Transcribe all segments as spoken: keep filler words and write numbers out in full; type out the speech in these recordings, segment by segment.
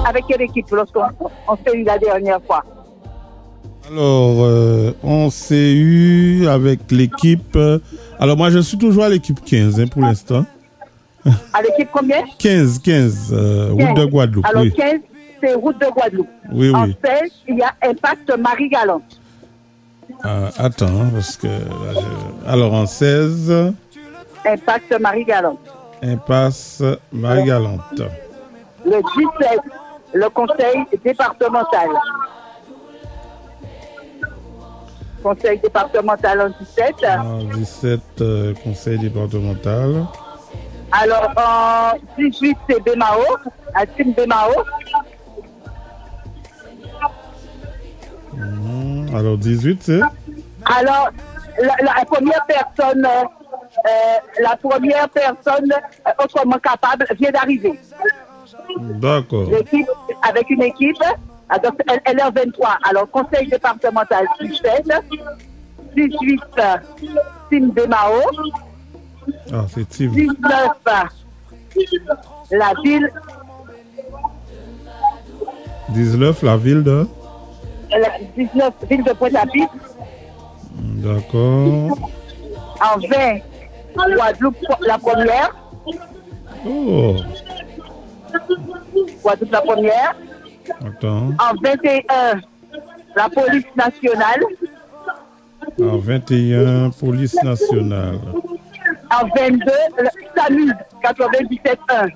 avec quelle équipe lorsqu'on on s'est eu la dernière fois? Alors, euh, on s'est eu avec l'équipe... Euh, alors, moi, je suis toujours à l'équipe quinze hein, pour l'instant. À l'équipe combien? quinze, quinze, euh, route de Guadeloupe. Alors, oui. quinze, c'est route de Guadeloupe. Oui, en oui. seize, il y a Impact Marie-Galante. Ah, attends, parce que... Là, je... Alors, en seize... Impact Marie-Galante. Impasse Marie-Galante. Le dix-sept, le conseil départemental. Conseil départemental en dix-sept. En dix-sept, euh, conseil départemental. Alors, en dix-huit, c'est Bémao, à Team Bémao. Mmh, alors, dix-huit, c'est? Alors, la, la première personne, euh, la première personne euh, autrement capable vient d'arriver. D'accord. L'équipe, avec une équipe, alors, elle, elle est en vingt-trois. Alors, conseil départemental dix-sept, dix-huit, Team Bémao. Ah, c'est Tim. dix-neuf, la ville. dix-neuf, la ville de? La dix-neuf, ville de Pointe-à-Pitre. D'accord. En vingt, Guadeloupe, la première. Oh. Guadeloupe, la première. Attends. En vingt et un, la police nationale. En vingt et un, police nationale. En vingt-deux, le S A M U quatre-vingt-dix-sept un.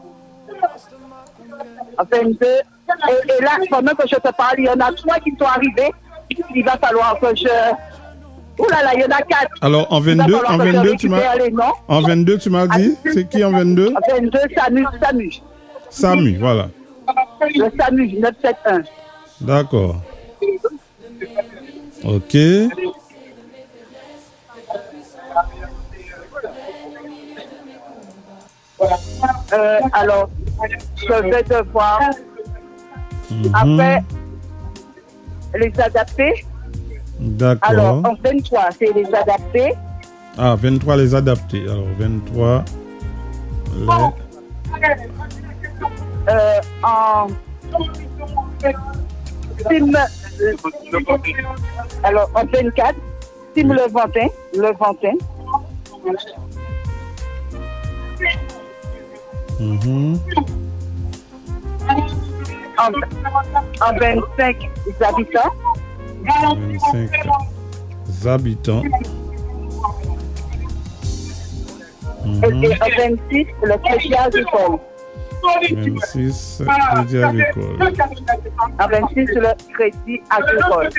En vingt-deux, et, et là, pendant que je te parle, il y en a trois qui sont arrivés. Il va falloir que je... Ouh là là, il y en a quatre. Alors, en vingt-deux, en vingt-deux, tu m'as... En vingt-deux, tu m'as dit? C'est qui en vingt-deux? En vingt-deux, S A M U, S A M U. S A M U, voilà. Le S A M U neuf sept un. D'accord. Ok. Euh, alors, je vais devoir, Mm-hmm. après, les adapter. D'accord. Alors, en vingt-trois, c'est les adapter. Ah, vingt-trois, les adaptés. Alors, vingt-trois, les... Euh, en Team, alors, en vingt-quatre, Team Levantin, Levantin. Mm-hmm. En, en vingt-cinq, les habitants. vingt-cinq habitants. Mm-hmm. Et en vingt-six, le crédit agricole. vingt-six, crédit agricole. En vingt-six, le crédit agricole.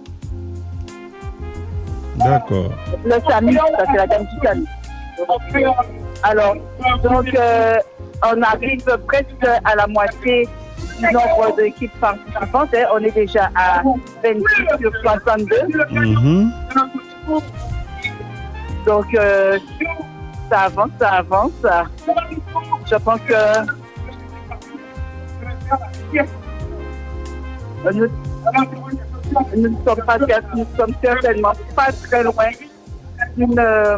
D'accord. Le S A M U, ça c'est la dame du S A M U. Alors, donc, euh, on arrive presque à la moitié du nombre d'équipes participantes. Hein. On est déjà à vingt-six sur soixante-deux. Mm-hmm. Donc, euh, ça avance, ça avance. Je pense que nous, nous ne sommes pas, nous sommes certainement pas très loin d'une... Euh,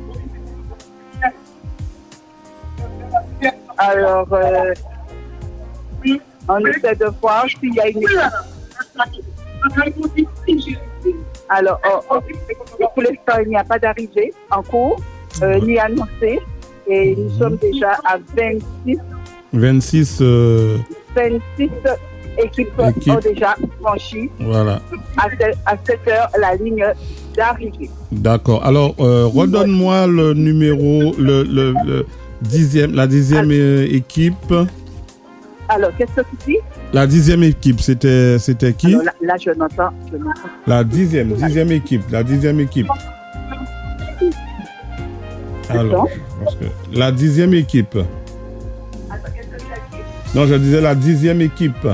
alors, euh, on essaie de voir s'il y a une équipe. Alors, oh, oh, pour l'instant, il n'y a pas d'arrivée en cours, euh, ni annoncé. Et nous sommes déjà à vingt-six. vingt-six, euh... vingt-six équipes, équipes ont déjà franchi. Voilà. À sept heures, la ligne d'arrivée. D'accord. Alors, euh, redonne-moi le numéro, le, le, le dixième, la dixième alors, équipe. Alors, qu'est-ce que tu dis? La dixième équipe, c'était, c'était qui? Alors, là, là, je n'entends. Je n'entends. La dixième, dixième équipe, la dixième équipe. Alors, parce que la dixième équipe. Non, je disais la dixième équipe.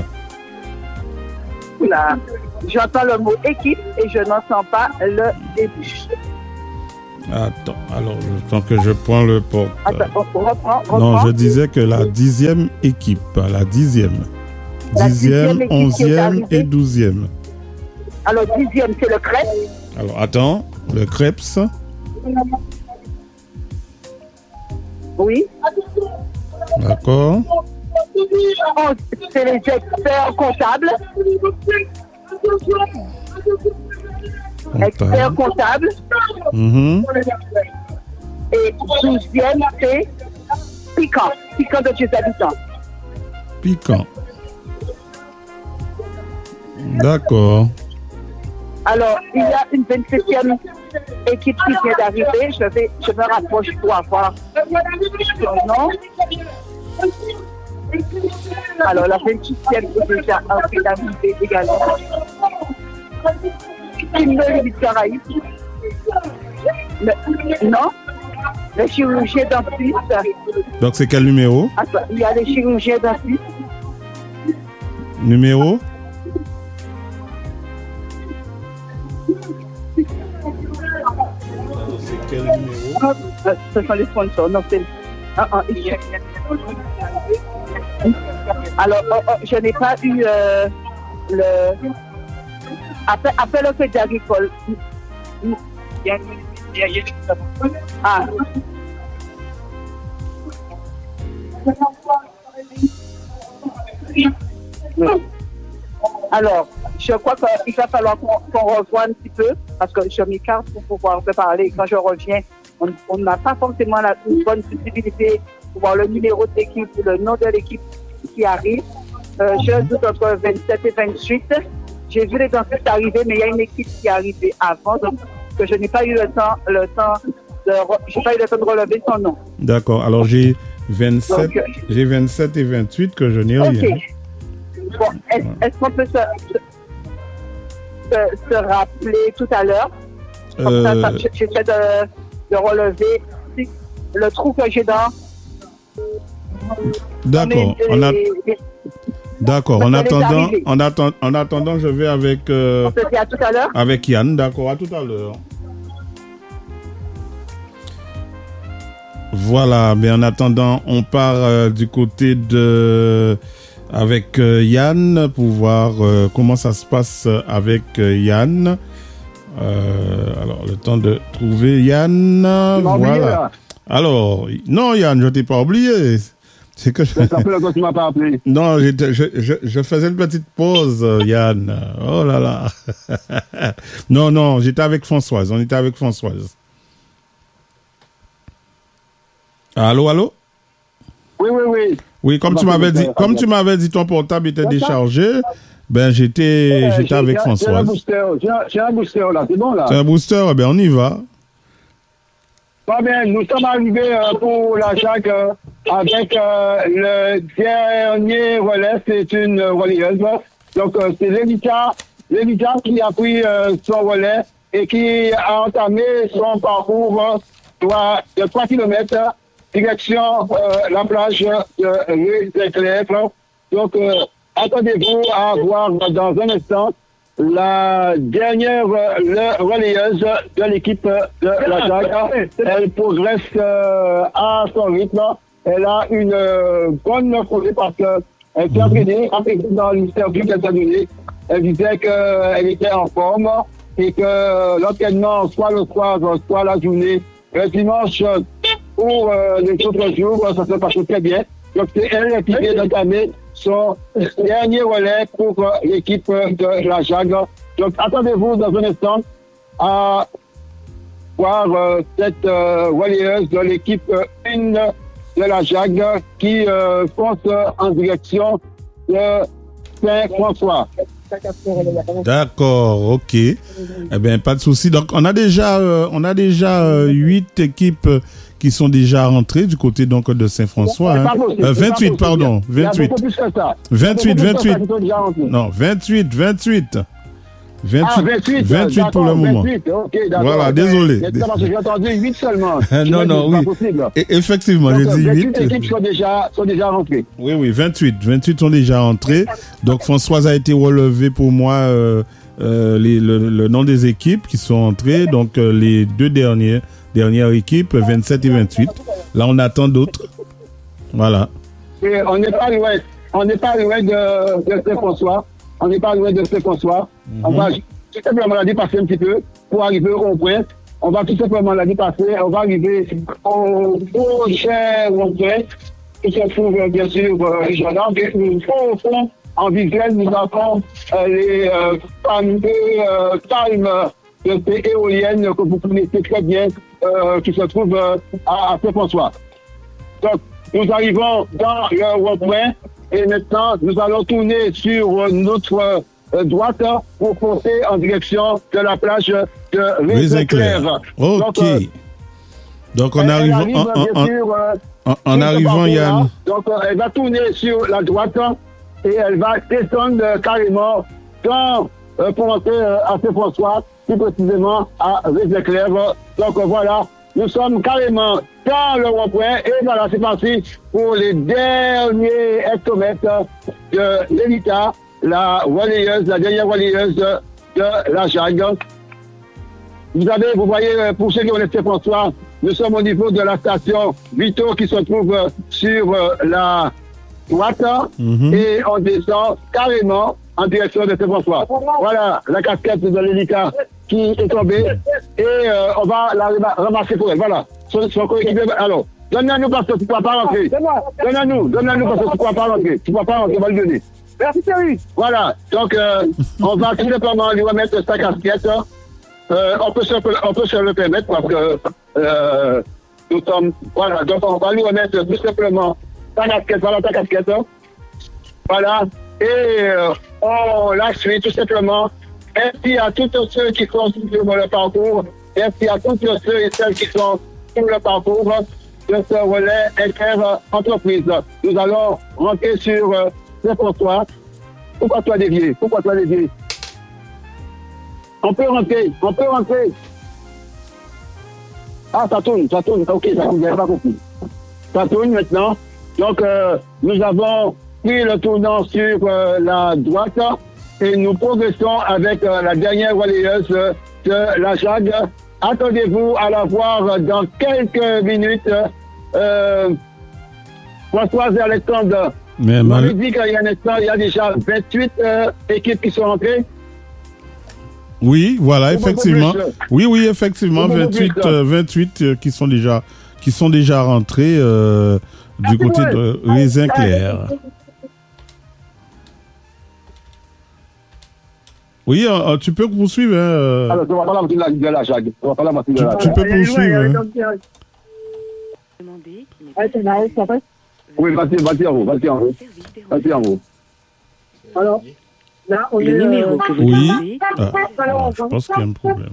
Là, j'entends le mot équipe et je n'entends pas le début. Attends, alors, le temps que je prends le porte. Attends, on reprend, reprend. Non, je disais que la dixième équipe, la dixième. La dixième, dixième onzième et douzième. Alors, dixième, c'est le crêpe. Alors, attends, le Creps. Oui. D'accord. on- c'est les experts comptables. Experts comptables. Mhm. Et douzième, c'est piquant. Piquant de chez habitants. Piquant. D'accord. Alors, il y a une vingt-septième équipe qui vient d'arriver. Je, vais, je me rapproche pour avoir son nom. Alors, la vingt-huitième est déjà en train d'arriver également. Kimberly Victoraï. Non, le chirurgien dentiste. Donc c'est quel numéro? Attends, il y a les chirurgiens dentistes. Numéro? C'est quel numéro? Euh, Ce sont les sponsors. Non, c'est. Ah, ah, ici. Alors, oh, oh, je n'ai pas eu euh, le. Appel, appel au crédit agricole. Ah. Alors, je crois qu'il va falloir qu'on qu'on revoie un petit peu, parce que je m'écarte pour pouvoir te parler. Quand je reviens, on on n'a pas forcément la, une bonne visibilité pour voir le numéro de l'équipe ou le nom de l'équipe qui arrive. Euh, je doute entre vingt-sept et vingt-huit. J'ai vu les dentistes arriver, mais il y a une équipe qui est arrivée avant, donc que je n'ai pas eu le temps, le temps de, re- j'ai pas eu le temps de relever son nom. D'accord. Alors j'ai vingt-sept, Donc, euh, j'ai vingt-sept et vingt-huit que je n'ai Ok. rien. Bon, est-ce, est-ce qu'on peut se, se, se rappeler tout à l'heure? Comme ça, ça, Euh, j'essaie de, de relever si- le trou que j'ai dans. D'accord. les- En, a- les- les- d'accord. Parce En qu'elle est attendant, arrivée. en, attend- en attendant, je vais avec euh, On se dit à tout à l'heure. avec Yann. D'accord. À tout à l'heure. Voilà. Mais en attendant, on part euh, du côté de avec euh, Yann pour voir euh, comment ça se passe avec euh, Yann. Euh, alors le temps de trouver Yann. m'as oublié, Voilà. là. Alors non Yann, je t'ai pas oublié. C'est que je... Ça fait longtemps que tu m'as pas appelé. Non, j'étais- je, je, je faisais une petite pause, euh, Yann. Oh là là. non, non, j'étais avec Françoise. On était avec Françoise. Allô, allô? Oui, oui, oui. Oui, comme On tu va m'avais faire dit, ça, comme ça. tu m'avais dit, ton portable était D'accord. déchargé. Ben, j'étais, Euh, j'étais j'ai- avec j'ai- J'ai un Françoise. booster, j'ai un- j'ai un booster là, c'est bon là. C'est un booster, eh ben, on y va. Pas bien, nous sommes arrivés euh, pour la Jacques euh, avec euh, le dernier relais, c'est une euh, relayeuse. Donc euh, c'est Lévita, Lévita qui a pris euh, son relais et qui a entamé son parcours euh, trois- de trois kilomètres direction euh, la plage de rue des Clèves. Donc euh, attendez-vous à voir dans un instant la dernière euh, le- relayeuse de l'équipe de la Jacques. Elle progresse euh, à son rythme. Elle a une euh, bonne foulée parce qu'elle s'est entraînée, entraînée dans l'interview qu'elle a donnée. Elle disait qu'elle était en forme et que l'entraînement, soit le soir, soit la journée, le dimanche ou euh, les autres jours, ça se passe très bien. Donc c'est elle qui vient d'entamer son dernier relais pour euh, l'équipe de la Jacques. Donc attendez-vous dans un instant à voir euh, cette euh, relayeuse de l'équipe un de la Jacques qui euh, fonce en direction de Saint-François. D'accord, ok. Eh bien, pas de souci. Donc, on a déjà, euh, on a déjà euh, huit équipes euh, qui sont déjà rentrées du côté donc de Saint-François. C'est Hein. pas possible, Euh, c'est pas vingt-huit, possible. pardon, Il y a vingt-huit. beaucoup plus que ça. vingt-huit, Il y a beaucoup plus que ça vingt-huit. qui sont déjà rentrés. Non, vingt-huit, vingt-huit. vingt-huit, Ah, vingt-huit, vingt-huit pour le d'accord, moment. vingt-huit, ok, d'accord. Voilà, désolé. Mais c'est parce que j'ai entendu huit seulement. non, non, C'est oui. pas possible. Et effectivement, Donc, j'ai dit vingt-huit huit. équipes sont déjà, sont déjà rentrées. Oui, oui, vingt-huit. vingt-huit sont déjà rentrés. Donc, Françoise a été relevée pour moi euh, euh, les- le, le nom des équipes qui sont entrées. Donc, euh, les deux dernières, dernières équipes, vingt-sept et vingt-huit. Là, on attend d'autres. Voilà. Et on n'est pas loin, on n'est pas loin de, de Saint-François. On n'est pas loin de Saint-François. On va tout simplement la dépasser un petit peu pour arriver au point. On va tout simplement la dépasser. On va arriver au prochain rond-point. qui se trouve bien sûr régional. Au fond, en visuel, nous avons euh, les euh, fameux euh, palmes de ces éoliennes que vous connaissez très bien, euh, qui se trouvent euh, à, à Saint-François. Donc, nous arrivons dans le rond-point et maintenant, nous allons tourner sur notre euh, droite pour porter en direction de la plage de Résin-Clair. Ok. Donc, euh, donc on arrive, arrive en, en, sûr, euh, en, en arrivant, Yann. Donc, euh, elle va tourner sur la droite et elle va descendre euh, carrément dans, euh, pour entrer euh, à Saint-François, plus précisément à Résin-Clair. Donc, euh, voilà. Nous sommes carrément dans le rond-point et voilà, c'est parti pour les derniers hectomètres de l'Elita, la relayeuse, la dernière relayeuse de, de la Jague. Vous avez, vous voyez, pour ceux qui connaissent Saint-François, nous sommes au niveau de la station Vito qui se trouve sur la droite mm-hmm. et on descend carrément en direction de Saint-François. Voilà la casquette de l'Elita qui est tombée et euh, on va la ramasser pour elle. Voilà. Son, son coéquipier. Alors, donne-nous parce que tu ne pourras pas rentrer. Donne-nous, donne-nous parce que tu ne pourras pas rentrer. Tu ne pourras pas rentrer, on va le donner. Merci Thierry. Voilà. Donc, euh, on va tout simplement lui remettre sa casquette. Euh, on, peut se, on peut se le permettre parce que euh, nous sommes. Voilà. Donc, on va lui remettre tout simplement sa casquette. Voilà ta casquette. Voilà. Et euh, on la suit tout simplement. Merci à tous ceux qui sont sur le parcours. Merci à tous ceux et celles qui sont sur le parcours de ce relais inter-entreprise. Nous allons rentrer sur euh, Saint-François. Pourquoi toi dévier? Pourquoi toi dévier? On peut rentrer, on peut rentrer. Ah, ça tourne, ça tourne. Ok, ça tourne, j'avais pas compris. Ça tourne maintenant. Donc, euh, nous avons pris le tournant sur euh, la droite. Et nous progressons avec euh, la dernière relayeuse euh, de la Jague. Attendez-vous à la voir dans quelques minutes. Euh, Françoise et Alexandre, mais on mal... nous dit qu'il y a un instant, il y a déjà vingt-huit euh, équipes qui sont rentrées. Oui, voilà, effectivement. Oui, oui, effectivement, vingt-huit, euh, vingt-huit euh, qui sont déjà, qui sont déjà rentrées euh, du côté de Résin-Clair. Oui, euh, tu peux poursuivre. Hein. Alors, on va pas la partie de la Jague. On va pas la partie de la Tu, tu peux poursuivre. Hein. Oui, vas-y, vas-y en haut, vas-y en haut. Vas-y en haut. Alors, là, on est... Euh... Oui, ah, ah, je pense qu'il y a un problème.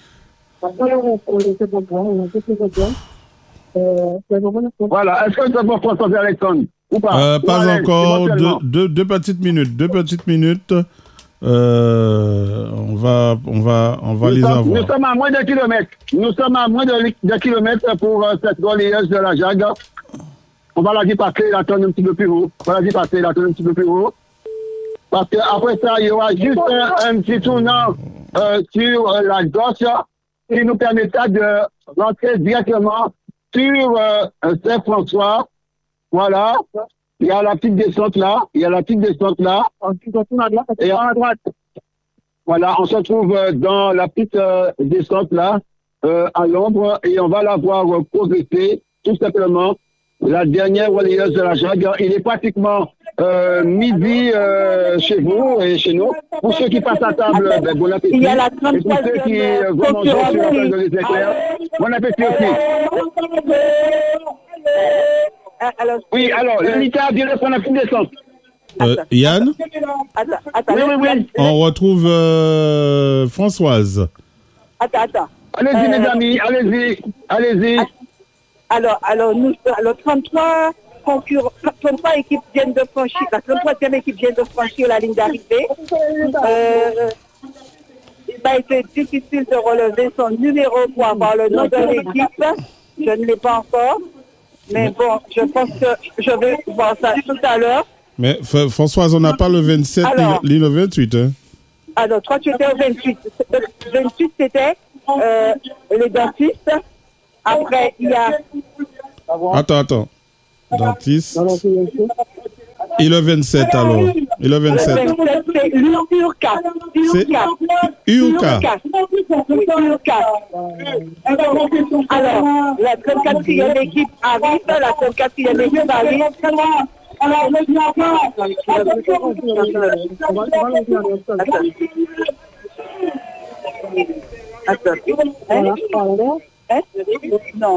Voilà, est-ce que c'est pour François Alexandre ou pas? euh, Pas ou encore, deux, deux, deux petites minutes, deux petites minutes. Euh, on va, on va, on va nous les sommes, avoir. Nous sommes à moins d'un kilomètre. Nous sommes à moins de, de kilomètres pour euh, cette relayeuse de la Jague. On va la dépasser, la tourne un petit peu plus haut. On va la dépasser, la tourne un petit peu plus haut. Parce qu'après ça, il y aura juste un, un petit tournant euh, sur euh, la gauche qui nous permettra de rentrer directement sur euh, Saint-François. Voilà. Il y a la petite descente là. Il y a la petite descente là. Et à droite. Voilà, on se trouve dans la petite euh, descente là, euh, à l'ombre, et on va la voir euh, progresser, tout simplement. La dernière relayeuse de la Jague. Il est pratiquement euh, midi euh, chez vous et chez nous. Pour ceux qui passent à table, ben, bon appétit. Il y a la et pour ceux qui euh, vont manger sur la place de l'Éclair, bon appétit aussi. Alors, oui, alors, l'Elita vient de prendre la petite descente. Euh, Yann Attends, attends. Oui, oui, oui. On retrouve euh, Françoise. Attends, attends. Allez-y, euh, mes amis, allez-y, allez-y. Alors, alors, nous, alors trente-trois, concurrents, trente-trois équipes viennent de franchir, la trente-troisième équipe vient de franchir la ligne d'arrivée. Euh, il m'a été difficile de relever son numéro pour avoir le nom de l'équipe. Je ne l'ai pas encore. Mais bon, je pense que je vais voir ça tout à l'heure. Mais F- Françoise, on n'a pas le vingt-sept alors, ni le vingt-huit. Hein. Alors, toi, tu étais au vingt-huit. Le vingt-huit, c'était euh, les dentistes. Après, il y a... Attends, attends. Dentiste. Et le vingt-sept alors? Et le vingt-sept? Le vingt-sept, c'est Urca. C'est Urca. Alors, la trente-quatrième équipe arrive, la trente-quatrième équipe arrive. Alors, attends. Hein? Non.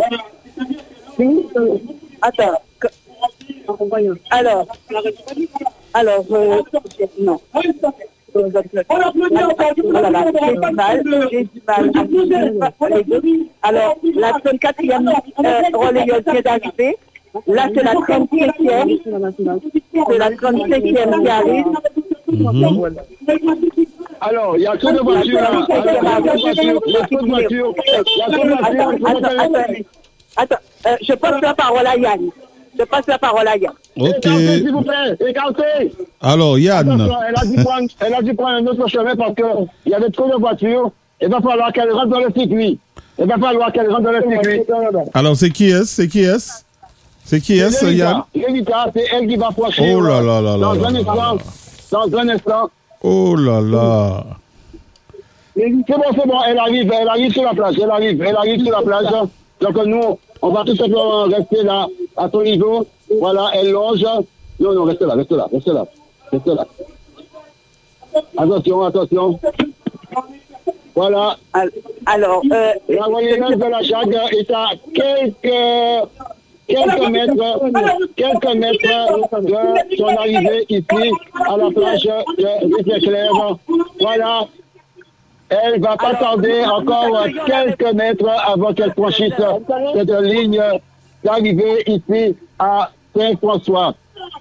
Attends. Alors, alors, euh, non. Voilà, j'ai du mal, j'ai du mal à les deux. Alors, la trente-quatrième euh, relayeuse vient d'arriver. Là, c'est la trente-cinquième. C'est la trente-cinquième qui arrive. Mm-hmm. Alors, il y a trop de voitures là. Alors, il y a trop de voitures. Il y a trop de voitures. Il y a trop de voitures. Attends, attends, attends. Euh, je passe la parole à Yann. Je passe la parole à Yann. Ok. Écartez, s'il vous plaît, écartez. Alors, Yann. Attention, elle a dû prendre, elle a dû prendre un autre chemin parce qu'il y avait trop de voitures. Il va falloir qu'elle rentre dans le circuit. Il va falloir qu'elle rentre dans le circuit. Alors, c'est qui est-ce? C'est qui est-ce? C'est qui est-ce, Yann? Lélita, c'est elle qui va franchir. Oh là là là là Dans là un là instant. Dans un instant. Oh là là. C'est bon, c'est bon, elle arrive, elle arrive sur la plage, elle arrive, elle arrive sur la plage. Donc nous, on va tout simplement rester là, à son niveau. Voilà, elle longe. Non, non, reste là, reste là, reste là, reste là. Attention, attention. Voilà. Alors, euh, la voyageuse de la Jacques est à quelques, quelques mètres, quelques mètres de son arrivée ici, à la plage de Rivière-Claire. Voilà. Elle va pas tarder encore quelques mètres avant qu'elle franchisse cette ligne d'arrivée ici à Saint-François.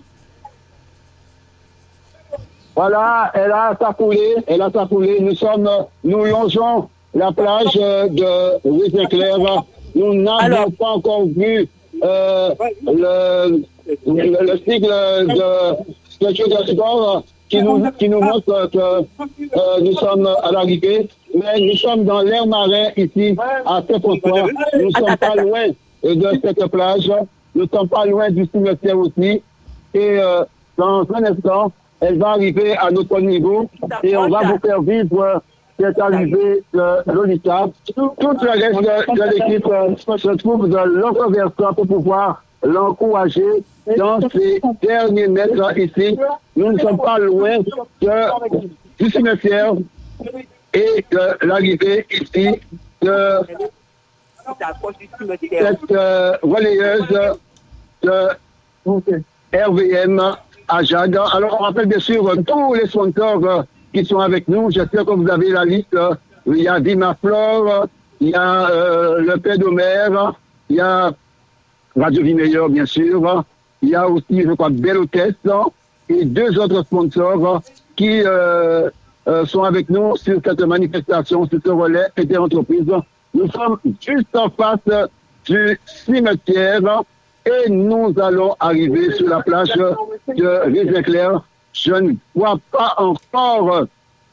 Voilà, elle a sa foulée, elle a sa foulée. Nous sommes, nous longeons la plage de Rivière-Claire. Nous n'avons pas encore vu euh, le, le, le cycle de ce jeu de sport qui nous, qui nous montre que euh, nous sommes à l'arrivée. Mais nous sommes dans l'air marin ici à Saint-François. Nous ne sommes pas loin de cette plage. Nous ne sommes pas loin du cimetière aussi. Et euh, dans un instant, elle va arriver à notre niveau et on va vous faire vivre cette arrivée de Lolita. Tout le reste de, de l'équipe euh, se trouve de l'autre versant pour pouvoir l'encourager dans ces derniers mètres ici. Nous ne sommes pas loin de, du cimetière et de l'arrivée ici de cette euh, relayeuse de R V M à Jade. Alors, on rappelle bien sûr euh, tous les sponsors euh, qui sont avec nous. J'espère que vous avez la liste. Euh, il y a Vimaflore, il y a euh, le Père d'Omer, il y a Radio Vie Meilleure, bien sûr. Il y a aussi, je crois, Belle Hôtesse et deux autres sponsors qui euh, euh, sont avec nous sur cette manifestation, sur ce relais interentreprise. Nous sommes juste en face du cimetière et nous allons arriver sur la plage de Rivière-Claire. Je ne vois pas encore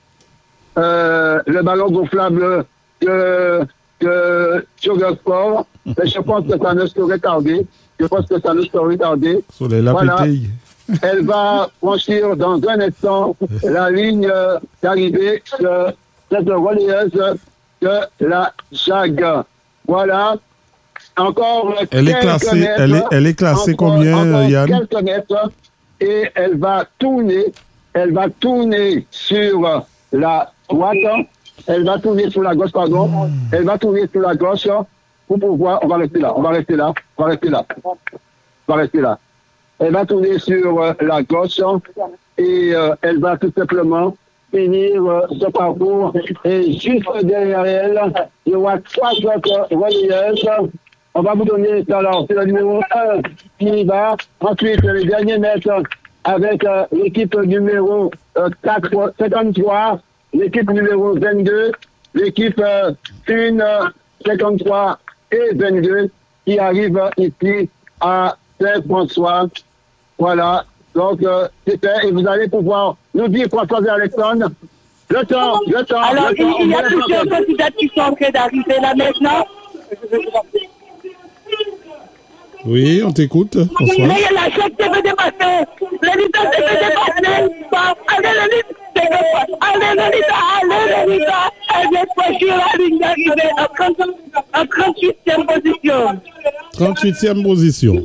euh, le ballon gonflable de, de Sugar Sport, mais je pense que ça ne saurait tarder. Je pense que ça ne saurait tarder. Voilà. Elle va franchir dans un instant la ligne d'arrivée de cette relayeuse de la Jag. Voilà. Encore elle est quelques classée, mètres. Elle est, elle est classée encore, combien, encore Yann? Quelques mètres. Et elle va tourner. Elle va tourner sur la droite. Elle va tourner sur la gauche, pardon. Mmh. Elle va tourner sur la gauche pour pouvoir... On va rester là. On va rester là. On va rester là. On va rester là. Elle va tourner sur euh, la gauche et euh, elle va tout simplement finir euh, ce parcours. Et juste derrière elle, il y aura trois autres relayeuses. On va vous donner, alors, c'est le numéro un qui va. Ensuite, les derniers mètres avec euh, l'équipe numéro euh, quatre, cinquante-trois, l'équipe numéro vingt-deux, l'équipe euh, une, cinquante-trois et vingt-deux qui arrive ici à Saint-François. Voilà. Donc, euh, c'est fait. Et vous allez pouvoir nous dire, François et Alexandre, le temps, le temps. Alors, le temps, il, il y a plusieurs candidats qui sont en train d'arriver là maintenant. Oui, on t'écoute. Bonsoir. Mais la chèque s'est fait dépasser. L'Elita s'est fait dépasser. Allez, l'Elita, allez, l'Elita, allez, l'Elita. Elle vient de franchir la ligne d'arrivée en trente-huitième position. trente-huitième position.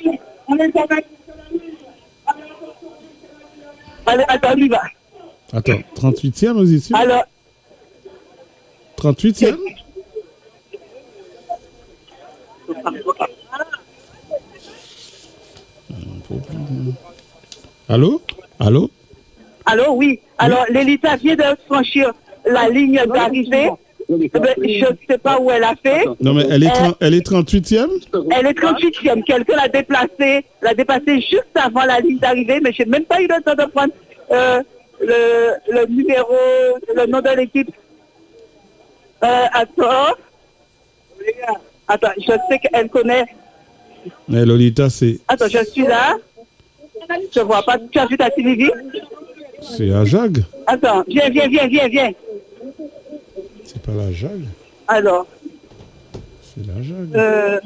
Allez, attends, on y va. Attends, trente-huitième position. Alors, trente-huitième. Allô? Allô? allô, oui. Alors, l'Elita vient de franchir la ligne d'arrivée. Je ne sais pas où elle a fait. Non, mais elle est, tra- elle est trente-huitième? Elle est trente-huitième. Quelqu'un l'a déplacée, l'a dépassée juste avant la ligne d'arrivée, mais je n'ai même pas eu le temps de prendre euh, le, le numéro, le nom de l'équipe. Euh, attends. Attends, je sais qu'elle connaît. Mais Lolita, c'est... Attends, je suis là. Je vois pas. Tu as vu ta Sylvie? C'est la Jag. Attends, viens, viens, viens, viens, viens. C'est pas la Jag. Alors. C'est la Jag. Euh,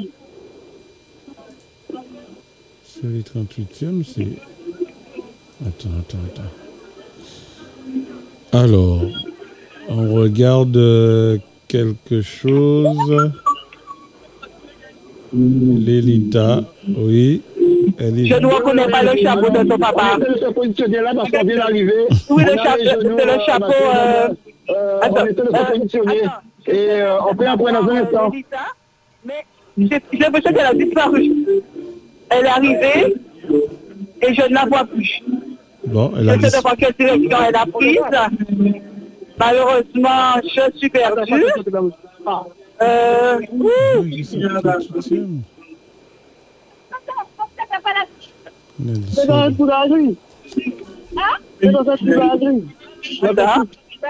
C'est les trente-huitième, c'est... Attends, attends, attends. Alors, on regarde euh, quelque chose. L'Elita, oui. Elle est... je ne reconnais pas le chapeau de ton papa. On essaie de se positionner là parce qu'on vient d'arriver. Oui, le On a chapeau, les genoux, c'est le euh, chapeau. on a- Euh, euh, attends, on essaie de se euh, positionner. attends. Et euh, on fait un point dans un instant. Mais j'ai j'ai l'impression qu'elle a disparu. Elle est arrivée et je ne la vois plus. Bon, elle a Je sais dit... de voir quelle direction elle a prise. Malheureusement, je suis perdue. Euh, Oui, c'est la trente-huitième. Elle a dit C'est dans ça. un coup d'agri. C'est dans un coup d'agri. attends.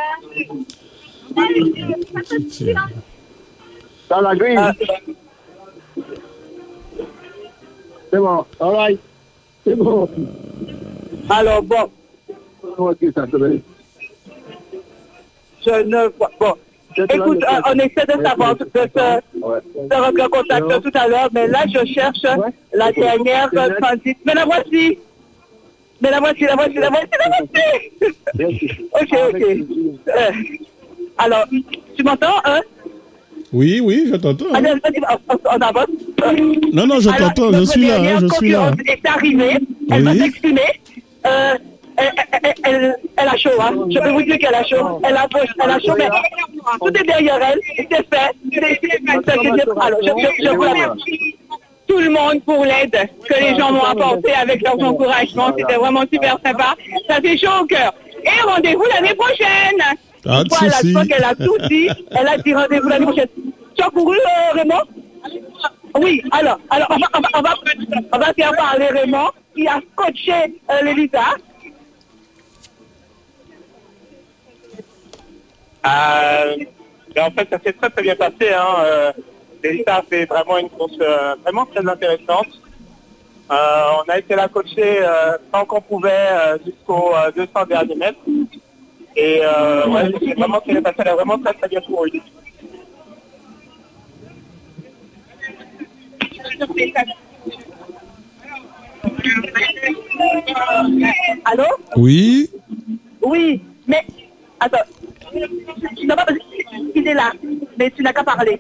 trente-huitième. Dans la grille. Euh, C'est bon. All right. C'est bon. alors bon, Ok, ça se fait. je ne vois pas. Bon. Écoute, euh, on essaie de savoir, de se, Ouais. de rentrer en contact tout à l'heure, mais là, je cherche la dernière transit. Mais la voici. Mais la voici, la voici, la voici, la voici. Ok, ok. Euh, alors, tu m'entends, hein? Oui, oui, je t'entends. hein. Allez, vas-y, on, on avance. Euh, Non, non, je alors, t'entends, je notre suis là, hein, dernière je suis là. concurrente est arrivée, elle va Oui. s'exprimer. Euh, elle, elle, elle, elle a chaud, hein. Je peux vous dire qu'elle a chaud. Elle a, elle a chaud, mais tout est derrière elle. C'est fait. C'est- c'est- c'est- Alors, je, je, je vous remercie tout le monde pour l'aide que les gens m'ont apportée avec leurs encouragements. C'était vraiment super sympa. Ça fait chaud au cœur. Et rendez-vous l'année prochaine. Pas de Voilà, souci. je crois qu'elle a tout dit. Elle a dit rendez-vous l'année prochaine. Tu as couru, euh, Raymond? Oui, alors, alors on, va, on, va, on, va, on va faire parler Raymond qui a coaché euh, l'Elisa. Euh, mais en fait, ça s'est très très bien passé. Hein. Euh, L'Elita a fait vraiment une course euh, vraiment très intéressante. Euh, on a été la coacher euh, tant qu'on pouvait euh, jusqu'aux euh, deux cents derniers mètres. Et euh, ouais, c'est vraiment qu'elle est passée, elle a vraiment très très bien couru. Allô? Oui, Oui, mais attends. Non, pas parce qu'il est là, mais tu n'as qu'à parler.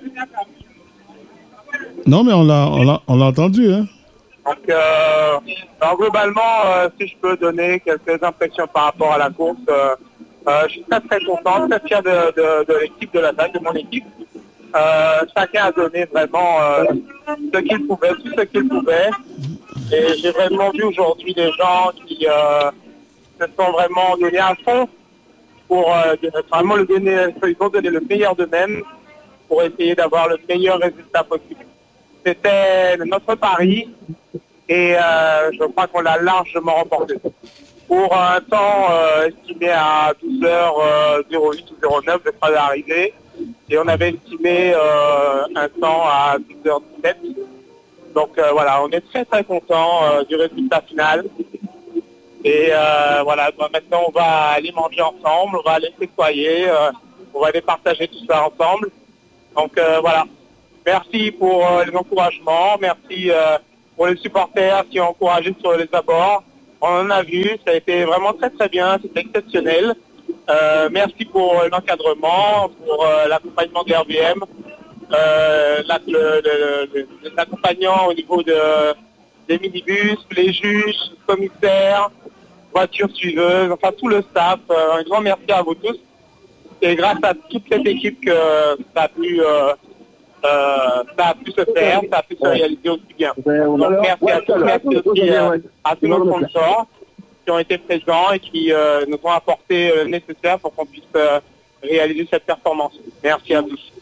non, mais on l'a, on l'a, on l'a entendu, hein. Donc, euh, alors, globalement, euh, si je peux donner quelques impressions par rapport à la course, euh, euh, je suis très très content, très fier de, de, de l'équipe de la taille, de mon équipe. Euh, chacun a donné vraiment euh, ce qu'il pouvait, tout ce qu'il pouvait. Et j'ai vraiment vu aujourd'hui des gens qui euh, se sont vraiment donnés à fond pour euh, vraiment le donner, ils ont donné le meilleur d'eux-mêmes pour essayer d'avoir le meilleur résultat possible. C'était notre pari et euh, je crois qu'on l'a largement remporté. Pour un temps euh, estimé à douze heures zéro huit ou zéro neuf, je crois, d'arrivée, et on avait estimé euh, un temps à douze heures dix-sept. Donc euh, voilà, on est très très content euh, du résultat final. Et euh, voilà, bah, maintenant on va aller manger ensemble, on va aller s'étoyer, euh, on va aller partager tout ça ensemble. Donc euh, voilà, merci pour euh, les encouragements, merci euh, pour les supporters qui ont encouragé sur les abords. On en a vu, ça a été vraiment très très bien, c'était exceptionnel. Euh, merci pour l'encadrement, pour euh, l'accompagnement de l'R V M, euh, la, le, le, le, l'accompagnant au niveau de, des minibus, les juges, commissaires, voitures suiveuses, enfin tout le staff. Euh, un grand merci à vous tous. C'est grâce à toute cette équipe que ça a pu, euh, euh, ça a pu se faire, ça a pu se réaliser aussi bien. Donc merci à tous, merci aussi euh, à tous nos sponsors qui ont été présents et qui euh, nous ont apporté le nécessaire pour qu'on puisse euh, réaliser cette performance. Merci à tous.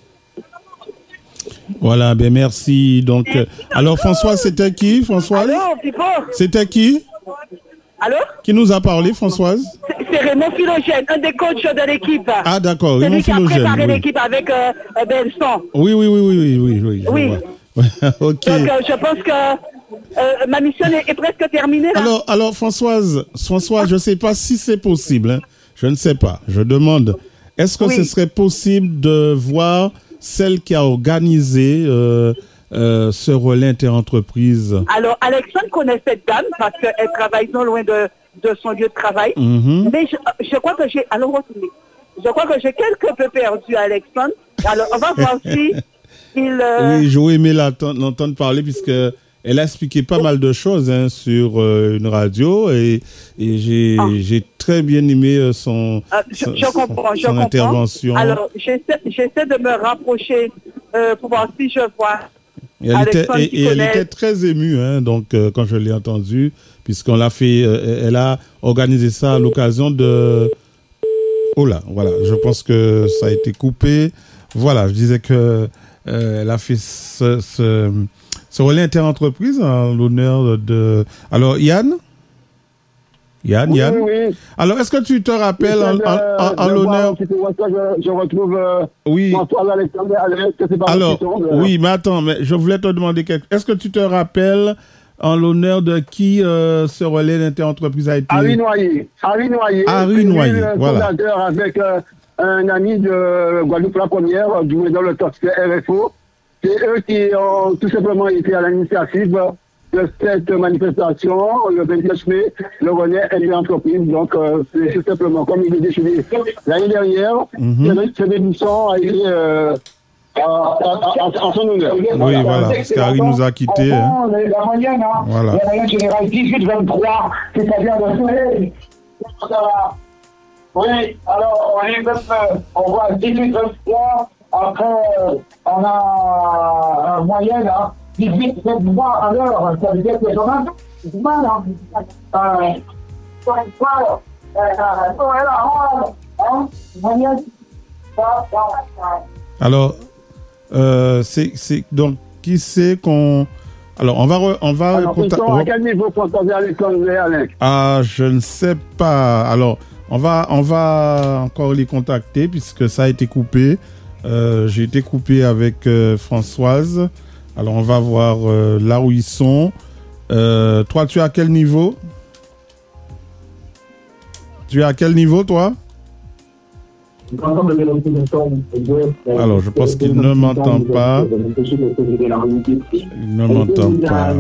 Voilà, ben merci. Donc, euh, alors Françoise, c'était qui, Françoise? Allô, Pipo? C'était qui? Allô? Qui nous a parlé, Françoise? C'est Raymond Philogène, un des coachs de l'équipe. Ah, d'accord, C'est Raymond lui qui a Philogène. préparé Oui. l'équipe avec euh, Benson. Oui, oui, oui, oui, oui, oui. je Oui. vois. Ok. Donc, euh, je pense que euh, ma mission est, est presque terminée. Là. Alors, alors Françoise, Françoise, je ne sais pas si c'est possible. Hein. Je ne sais pas. Je demande, est-ce que Oui. ce serait possible de voir celle qui a organisé euh, euh, ce relais interentreprise? Alors, Alexandre connaît cette dame parce qu'elle travaille non loin de, de son lieu de travail. Mhm. Mais je, je crois que j'ai... Alors, retournez. Je crois que j'ai quelque peu perdu Alexandre. Alors, on va voir si il... euh, Oui, j'aurais aimé l'entendre l'entendre parler puisque elle a expliqué pas mal de choses hein, sur euh, une radio et, et j'ai Ah. j'ai très bien aimé euh, son, euh, je, son, je comprends, je son comprends. intervention. Alors, j'essaie, j'essaie de me rapprocher euh, pour voir si je vois... Et elle, était, Alexandre et, qui et elle connaît- était très émue, hein, donc euh, quand je l'ai entendue, puisqu'on l'a fait, euh, elle a organisé ça à l'occasion de. Oh là, voilà, je pense que ça a été coupé. Voilà, je disais que euh, elle a fait ce, ce, ce relais interentreprise en l'honneur de. Alors Yann, Yann, Oui, Yann. oui, oui. Alors est-ce que tu te rappelles en, en, en- en Je l'honneur? vois, c'est pour ça que je, je retrouve euh, Oui. François Alexandre Alex, que c'est pas Alors, question de- oui, mais attends, mais je voulais te demander quelque chose. Est-ce que tu te rappelles en l'honneur de qui euh, ce relais d'interentreprise a été? Harry Noyer. Harry Noyer. Harry c'est lui, Noyer, le voilà. fondateur avec euh, un ami de Guadeloupe la première, du dans le top R F O. C'est eux qui ont tout simplement été à l'initiative de cette manifestation, le vingt-neuf mai, le relais interentreprise. Donc, euh, c'est tout simplement, comme il est décidé l'année dernière, Mhm. cette édition a été euh, en, en- en- en son honneur. Oui, voilà, parce qu'Harry nous a quittés. Hein. Enfin, la moyenne, hein. Voilà. La moyenne générale dix-huit vingt-trois, c'est-à-dire de... Ça va. Oui, alors on est même, euh, on voit dix-huit vingt-trois, après euh, on a en moyenne hein, dix-huit vingt-trois à l'heure, ça veut dire que c'est mal, c'est mal, hein. Euh, vingt-trois, euh, euh, ouais, là, hein, moyenne, ça, ça, ça. Alors, euh, c'est, c'est, donc, qui c'est qu'on. Alors, on va. Re, on va Alors, ils sont à quel niveau François Alexandre et Alex? Ah, je ne sais pas. Alors, on va, on va encore les contacter puisque ça a été coupé. Euh, j'ai été coupé avec euh, Françoise. Alors, on va voir euh, là où ils sont. Euh, toi, tu es à quel niveau? Tu es à quel niveau, toi? Alors, je pense qu'il ne m'entend pas. Il ne m'entend pas.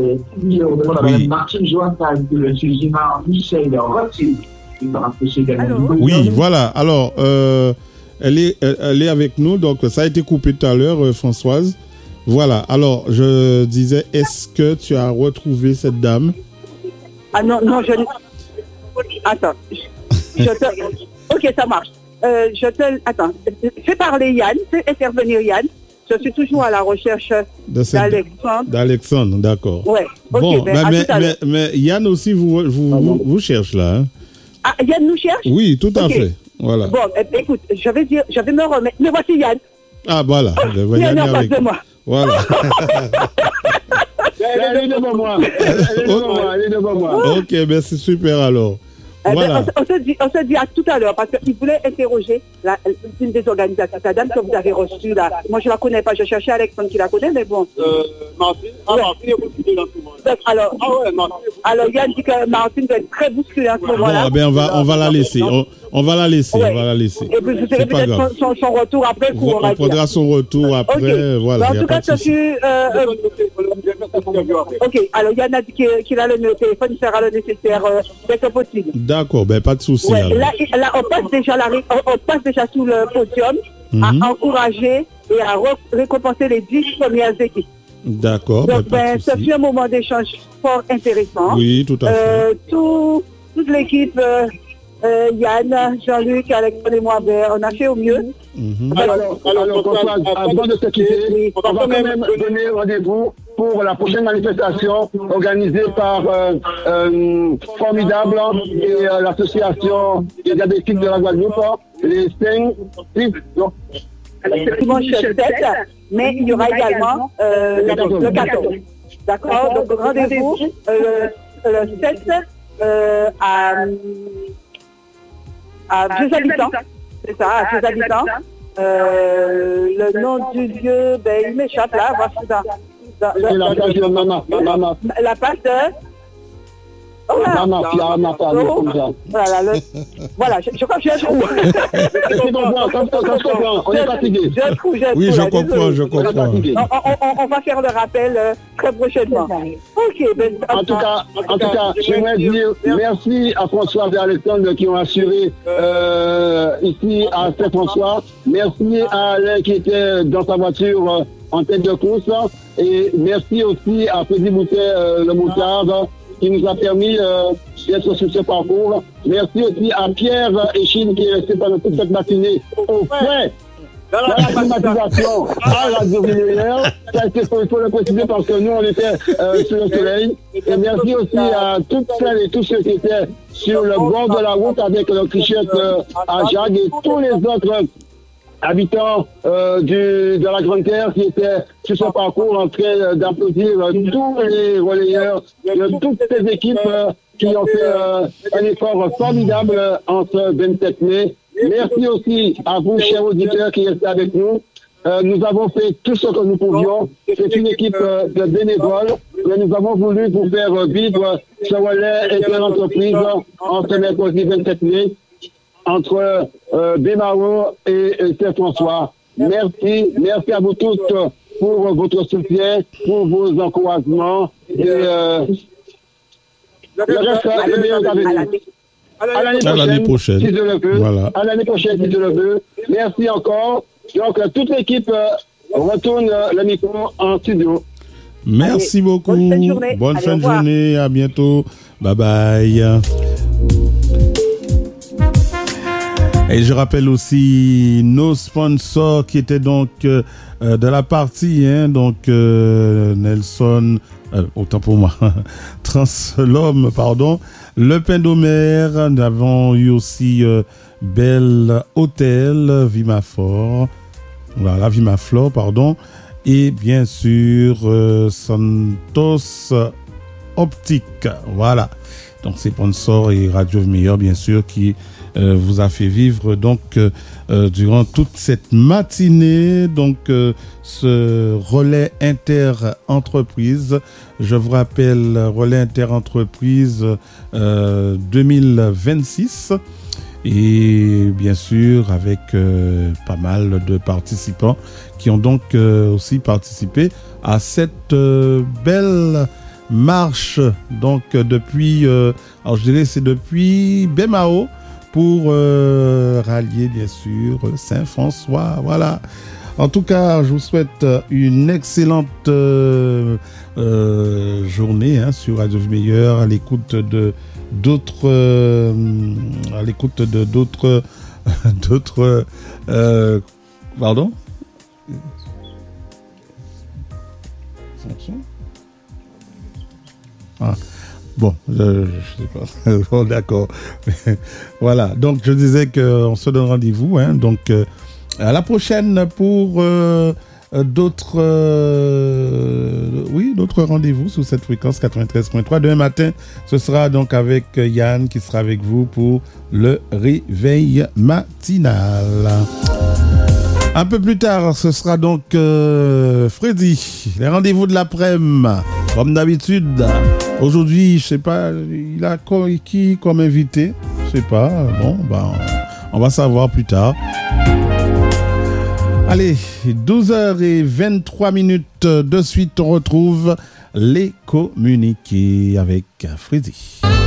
Allô? Oui, voilà. Alors, euh, elle, est, elle, elle est avec nous. Donc, ça a été coupé tout à l'heure, euh, Françoise. Voilà. Alors, je disais, est-ce que tu as retrouvé cette dame? Ah non, non, je... Attends. Je te... Ok, ça marche. Euh, je te... Attends. Fais parler Yann. Fais intervenir Yann. Je suis toujours à la recherche De cette- d'Alexandre. D'Alexandre, d'accord. Ouais. Ok, Bon, ben, mais, à mais, tout à l'heure. mais, mais Yann aussi vous, vous, vous, vous cherche là. Hein? Ah, Yann nous cherche? Oui, tout à Ok. fait. Voilà. Bon, eh, écoute, je vais dire, je vais me remettre. Mais voici Yann. Ah, voilà. Je vois Yann Yann est en face avec- de moi. Voilà. Elle est devant moi. Elle est devant moi. Elle est devant moi. Ok, ben c'est super alors. Eh Voilà. ben, on, on se dit, on se dit à tout à l'heure, parce qu'il voulait interroger la, une des organisations, la dame que vous avez reçue là. Moi, je ne la connais pas, je cherchais Alexandre qui la connaît, mais bon. Euh, Martine, ah, Ouais. Martine est bousculée dans ce moment. Donc, alors, Ah ouais, Martine est bousculée. alors, Yann dit que Martine doit être très bousculée en ce Bon, moment-là. eh ben, on va, on va la laisser. On, on va la laisser. Ouais. On va la laisser. Et puis, vous C'est savez pas peut-être grave. son, son, son retour après coup, on On va dire. prendra son retour après. Ok. Voilà. Mais Y en a tout pas cas, de ça souci. fut, euh, euh, ok, alors Yann a dit qu'il qu'il a le numéro de téléphone, il fera le nécessaire euh, dès que possible. D'accord, ben pas de souci. Ouais, alors. là, là, on passe déjà la, ré- on, on passe déjà sous le podium Mhm. à encourager et à re- récompenser les dix premières équipes. D'accord, ben Donc, pas ben, de ça souci. fut un moment d'échange fort intéressant. Oui, tout à fait. Euh, tout, toute l'équipe, euh, euh, Yann, Jean-Luc, Alexandre et moi, ben, on a fait au mieux. Mhm. Alors, alors, François, avant de se quitter, on va quand même donner rendez-vous pour la prochaine manifestation organisée par euh, euh, Formidable et euh, l'association des diabétiques de la Guadeloupe, les cinq, six, non, Dimanche sept, mais il y aura également euh, le quatorze. D'accord? Donc, rendez-vous euh, le, le sept euh, à, à deux habitants. C'est ça, à deux habitants. Euh, le nom du lieu, ben, il m'échappe là. Voici dans, dans, c'est la page de Mama, Mama, la page de... Oh là. Mama, Mama, Mama, comme ça. Voilà, le, voilà, je, je crois que j'ai un trou. C'est bon, bon, ça se ça se comprend, on est fatigué. J'ai un trou, j'ai un Oui, trou, je là, comprends, désolé. je On est comprends. fatigué. On, on- on- on va faire le rappel euh, très prochainement. Ok, ben, En tout cas, en tout cas, j'aimerais dire merci à François et Alexandre qui ont assuré euh, ici à Saint-François. Merci à Alain qui était dans sa voiture euh, en tête de course. Et merci aussi à Freddy Boutet, euh, le moutarde, qui nous a permis euh, d'être sur ce parcours. Merci aussi à Pierre Echine qui est resté pendant toute cette matinée au frais. Dans la climatisation à Radio Villiers, ça a été, il faut le préciser parce que nous on était euh, sur le soleil. Et merci aussi à toutes celles et tous ceux qui étaient sur le bord de la route avec leur t-shirt euh, à Jacques et tous les autres habitants euh, du, de la Grande Terre qui étaient sur ce parcours en train d'applaudir euh, tous les relayeurs de toutes ces équipes euh, qui ont fait euh, un effort formidable euh, en ce vingt-sept mai. Merci aussi à vous, chers auditeurs, qui restez avec nous. Euh, nous avons fait tout ce que nous pouvions. C'est une équipe euh, de bénévoles, mais nous avons voulu vous faire euh, vivre ce relais inter-entreprise en ce mercredi vingt-sept mai entre euh, Bémaro et, et Saint-François. Merci, merci à vous tous pour votre soutien, pour vos encouragements. Et, euh, le reste, le meilleur à venir. À l'année À l'année prochaine. prochaine, si je le veux. Voilà. À l'année prochaine, si je le veux. Merci encore. Donc, euh, toute l'équipe euh, retourne euh, le micro en studio. Merci Allez, beaucoup. bonne fin de journée. Bonne Allez, fin au de revoir. journée. À bientôt. Bye bye. Et je rappelle aussi nos sponsors qui étaient donc euh, euh, de la partie, hein, donc euh, Nelson, euh, autant pour moi, Translom, pardon, Le Pain d'Omer, nous avons eu aussi euh, Belle Hôtel, Vimafort, voilà, Vimaflor, pardon, et bien sûr euh, Santos Optique, voilà. Donc c'est sponsor et Radio Meilleur, bien sûr, qui euh, vous a fait vivre donc euh, euh, durant toute cette matinée donc euh, ce relais inter-entreprise. Je vous rappelle relais inter-entreprise euh, deux mille vingt-six et bien sûr avec euh, pas mal de participants qui ont donc euh, aussi participé à cette euh, belle marche donc euh, depuis euh, alors je dirais c'est depuis Bémao pour euh, rallier bien sûr Saint-François. Voilà, en tout cas je vous souhaite une excellente euh, euh, journée hein, sur Radio Meilleur, à l'écoute de d'autres euh, à l'écoute de d'autres d'autres euh, pardon Ah. Bon, je, je sais pas. Bon, d'accord. Voilà. Donc, je disais qu'on se donne rendez-vous. Hein, donc, euh, à la prochaine pour euh, euh, d'autres, euh, oui, d'autres rendez-vous sur cette fréquence quatre-vingt-treize point trois. Demain matin, ce sera donc avec Yann qui sera avec vous pour le réveil matinal. Un peu plus tard, ce sera donc euh, Freddy, les rendez-vous de l'après-midi, comme d'habitude. Aujourd'hui, je sais pas, il a qui comme invité, je sais pas. Bon, ben, on va savoir plus tard. Allez, douze heures vingt-trois minutes de suite, on retrouve les communiqués avec Freddy.